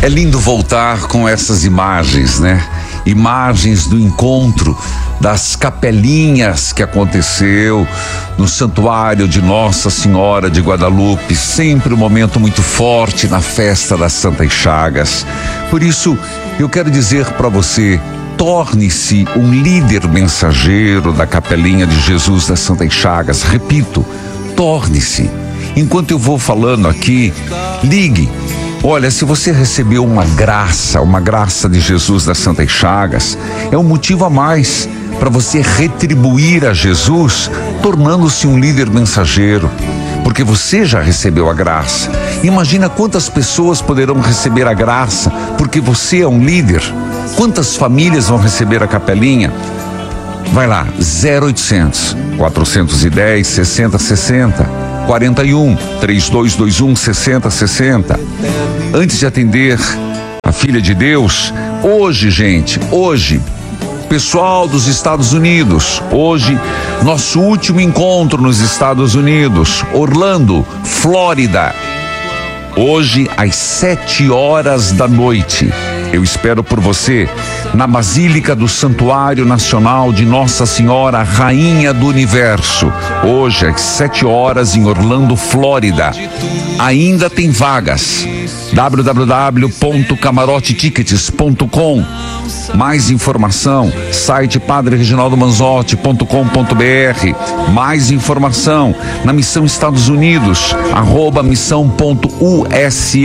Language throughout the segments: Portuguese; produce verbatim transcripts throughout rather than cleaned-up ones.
lindo voltar com essas imagens, né? Imagens do encontro das capelinhas que aconteceu no Santuário de Nossa Senhora de Guadalupe, sempre um momento muito forte na festa das Santas Chagas. Por isso, eu quero dizer para você, torne-se um líder mensageiro da Capelinha de Jesus das Santas Chagas. Repito, torne-se. Enquanto eu vou falando aqui, ligue. Olha, se você recebeu uma graça, uma graça de Jesus das Santas Chagas, é um motivo a mais para você retribuir a Jesus, tornando-se um líder mensageiro, porque você já recebeu a graça. Imagina quantas pessoas poderão receber a graça, porque você é um líder. Quantas famílias vão receber a capelinha? Vai lá, zero oitocentos, quatrocentos e dez, sessenta sessenta, quarenta e um, trinta e dois vinte e um, sessenta sessenta. Antes de atender a filha de Deus, hoje, gente, hoje, pessoal dos Estados Unidos, hoje, nosso último encontro nos Estados Unidos, Orlando, Flórida. Hoje, às sete horas da noite, eu espero por você na Basílica do Santuário Nacional de Nossa Senhora, Rainha do Universo. Hoje, às sete horas, em Orlando, Flórida. Ainda tem vagas. w w w ponto camarote tickets ponto com. Mais informação, site padre reginaldo manzotti ponto com ponto b r. Mais informação na Missão Estados Unidos, arroba missão ponto u s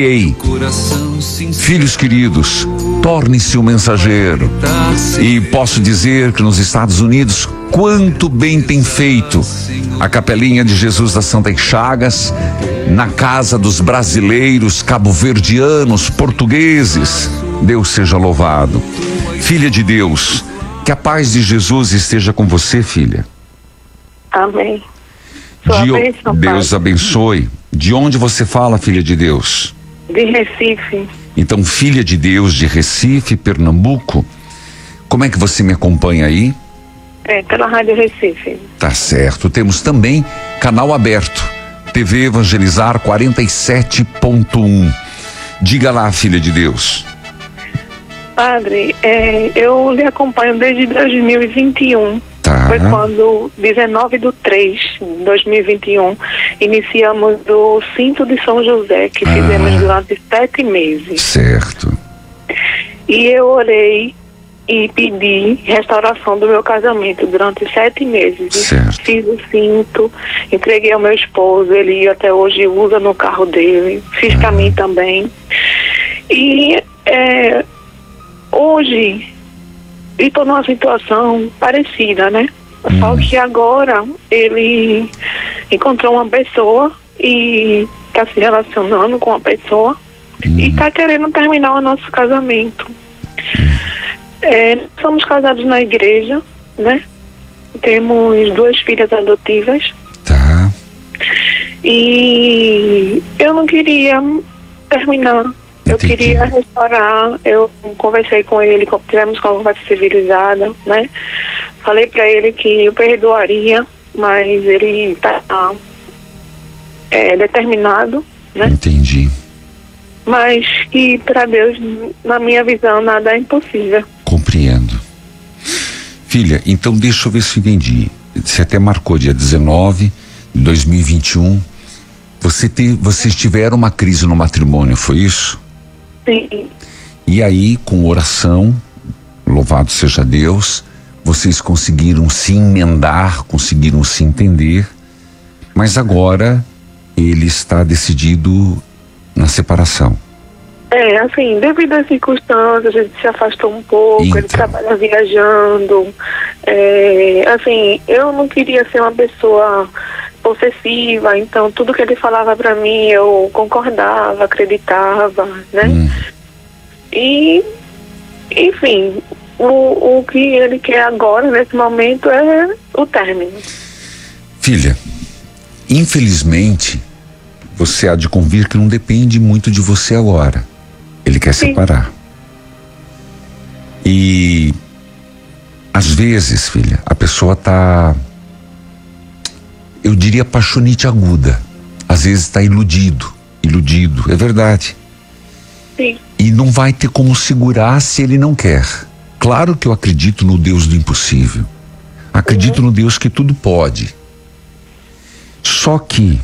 a. Filhos queridos, torne-se um mensageiro. E posso dizer que nos Estados Unidos, quanto bem tem feito a Capelinha de Jesus das Santas Chagas na casa dos brasileiros, cabo-verdianos, portugueses. Deus seja louvado. Filha de Deus, que a paz de Jesus esteja com você, filha. Amém. Sua de, bênção, Deus Pai. abençoe. De onde você fala, filha de Deus? De Recife. Então, filha de Deus de Recife, Pernambuco, como é que você me acompanha aí? É, pela Rádio Recife. Tá certo. Temos também canal aberto, T V Evangelizar quarenta e sete ponto um. Diga lá, filha de Deus. Padre, é, eu lhe acompanho desde dois mil e vinte e um. Tá. Foi quando, dezenove de três de dois mil e vinte e um, iniciamos o Cinto de São José, que Ah. fizemos durante sete meses. Certo. E eu orei e pedi restauração do meu casamento durante sete meses. Certo. Fiz o cinto, entreguei ao meu esposo, ele até hoje usa no carro dele, fiz pra mim também. E é, hoje estou numa situação parecida, né? Só que agora ele encontrou uma pessoa e está se relacionando com a pessoa e está querendo terminar o nosso casamento. É, somos casados na igreja, né? Temos duas filhas adotivas. Tá. E eu não queria terminar. Eu Entendi. queria restaurar. Eu conversei com ele, tivemos uma conversa civilizada, né? Falei pra ele que eu perdoaria, mas ele tá é, determinado, né? Entendi. Mas que para Deus, na minha visão, nada é impossível. Compreendo. Filha, então deixa eu ver se eu entendi. Você até marcou dia dezenove de dois mil e vinte e um. Você te, vocês tiveram uma crise no matrimônio, foi isso? Sim. E aí, com oração, louvado seja Deus, vocês conseguiram se emendar, conseguiram se entender, mas agora ele está decidido na separação. É, assim, devido às circunstâncias, a gente se afastou um pouco, Então. ele trabalha viajando. É, assim, eu não queria ser uma pessoa possessiva, então tudo que ele falava pra mim eu concordava, acreditava, né? Hum. E, enfim, o, o que ele quer agora, nesse momento, é o término. Filha, infelizmente, você há de convir que não depende muito de você agora. Ele quer Sim. separar. E às vezes, filha, a pessoa tá, eu diria, paixonite aguda. Às vezes está iludido, iludido, é verdade. Sim. E não vai ter como segurar se ele não quer. Claro que eu acredito no Deus do impossível. Acredito Uhum. no Deus que tudo pode. Só que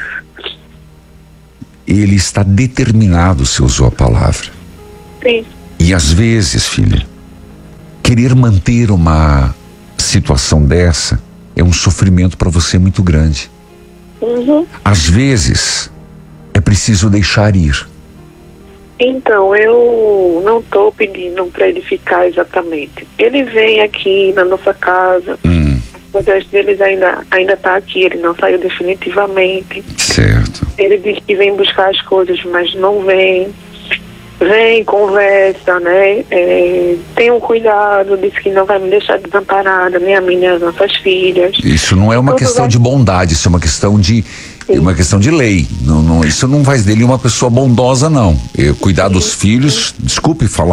ele está determinado, você usou a palavra. Sim. E às vezes, filha, querer manter uma situação dessa é um sofrimento para você muito grande. Uhum. Às vezes, é preciso deixar ir. Então, eu não estou pedindo para ele ficar exatamente. Ele vem aqui na nossa casa, Hum, o resto deles ainda ainda está aqui, ele não saiu definitivamente. certo. Ele diz que vem buscar as coisas, mas não vem. Vem, conversa, né? É, tem um cuidado, diz que não vai me deixar desamparada, nem a mim, nem as nossas filhas. Isso não é uma Tudo questão vai- de bondade, isso é uma questão de uma questão de lei. Não, não, isso não faz dele uma pessoa bondosa, não. Eu, cuidar dos filhos, desculpe falar